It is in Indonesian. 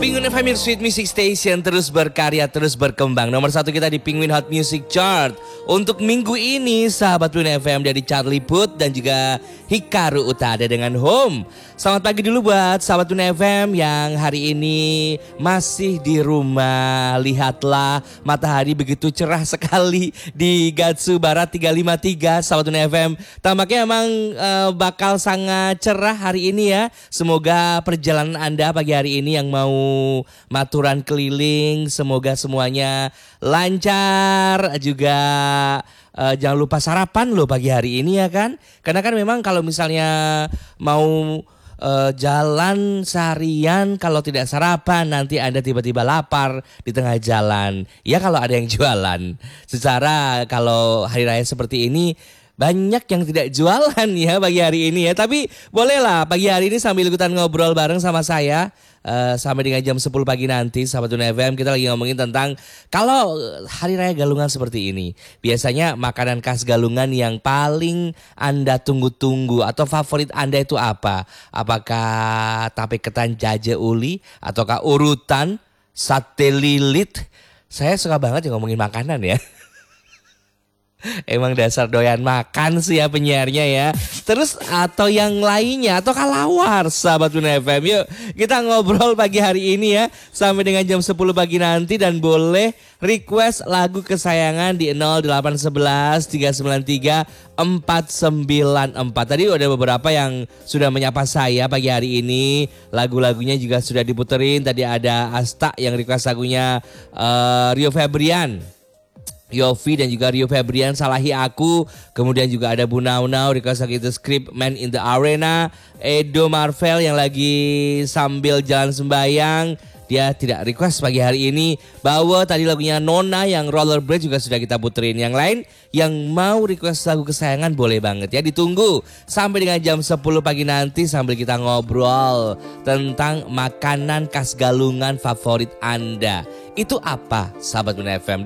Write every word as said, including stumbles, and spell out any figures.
Penguin F M, your sweet music station, terus berkarya, terus berkembang. Nomor satu kita di Penguin Hot Music Chart. Untuk minggu ini, sahabat Penguin F M dari Charlie Puth dan juga Hikaru Utada dengan Home. Selamat pagi dulu buat sahabat Penguin F M yang hari ini masih di rumah. Lihatlah matahari begitu cerah sekali di Gatsu Barat tiga lima tiga, sahabat Penguin F M. Tampaknya emang uh, bakal sangat cerah hari ini ya. Semoga perjalanan Anda pagi hari ini yang mau maturan keliling, semoga semuanya lancar. Juga uh, jangan lupa sarapan loh pagi hari ini ya kan. Karena kan memang kalau misalnya mau uh, jalan seharian, kalau tidak sarapan nanti Anda tiba-tiba lapar di tengah jalan. Ya kalau ada yang jualan. Secara kalau hari raya seperti ini banyak yang tidak jualan ya pagi hari ini ya. Tapi bolehlah pagi hari ini sambil ikutan ngobrol bareng sama saya uh, sampai dengan jam sepuluh pagi nanti, sahabat Penguin F M. Kita lagi ngomongin tentang kalau hari raya Galungan seperti ini, biasanya makanan khas Galungan yang paling Anda tunggu-tunggu atau favorit Anda itu apa? Apakah tape ketan jaje uli, ataukah urutan, sate lilit? Saya suka banget ya ngomongin makanan ya. Emang dasar doyan makan sih ya penyiarnya ya. Terus atau yang lainnya, atau kalawar, sahabat Penguin F M. Yuk kita ngobrol pagi hari ini ya sampai dengan jam sepuluh pagi nanti. Dan boleh request lagu kesayangan di nol delapan satu satu tiga sembilan tiga empat sembilan empat. Tadi ada beberapa yang sudah menyapa saya pagi hari ini. Lagu-lagunya juga sudah diputerin. Tadi ada Asta yang request lagunya uh, Rio Febrian, Yofi, dan juga Rio Febrian, Salahi Aku. Kemudian juga ada Bu Nau Nau request lagu itu Script Man in the Arena. Edo Marvel yang lagi sambil jalan sembayang, dia tidak request pagi hari ini. Bawa tadi lagunya Nona yang Rollerblade juga sudah kita puterin. Yang lain yang mau request lagu kesayangan boleh banget ya. Ditunggu sampai dengan jam sepuluh pagi nanti sambil kita ngobrol tentang makanan khas Galungan favorit Anda. Itu apa, sahabat Penguin F M?